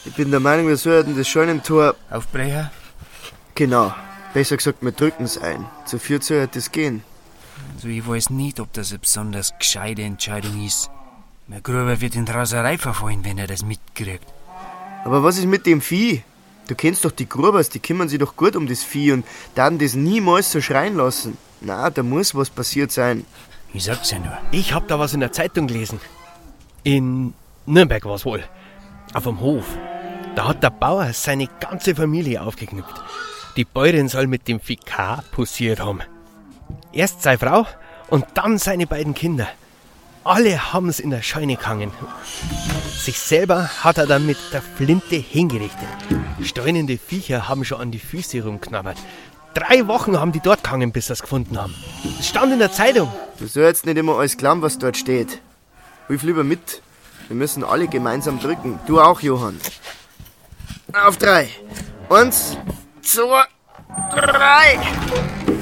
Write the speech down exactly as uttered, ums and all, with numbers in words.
Ich bin der Meinung, wir sollten das Scheunentor... Aufbrecher? Genau. Besser gesagt, wir drücken's ein. Zu viert soll das gehen. Also ich weiß nicht, ob das eine besonders gescheite Entscheidung ist. Mein Gruber wird in Raserei verfallen, wenn er das mitkriegt. Aber was ist mit dem Vieh? Du kennst doch die Grubers, die kümmern sich doch gut um das Vieh und dann das niemals so schreien lassen. Na, da muss was passiert sein. Ich sag's ja nur. Ich hab da was in der Zeitung gelesen. In Nürnberg war's wohl. Auf dem Hof. Da hat der Bauer seine ganze Familie aufgeknüpft. Die Bäuerin soll mit dem Vikar posiert haben. Erst seine Frau und dann seine beiden Kinder. Alle haben's in der Scheune gehangen. Sich selber hat er dann mit der Flinte hingerichtet. Steunende Viecher haben schon an die Füße rumknabbert. Drei Wochen haben die dort gehangen, bis sie's gefunden haben. Das stand in der Zeitung. Du sollst nicht immer alles glauben, was dort steht. Ruf lieber mit. Wir müssen alle gemeinsam drücken. Du auch, Johann. Auf drei. Eins, zwei, drei.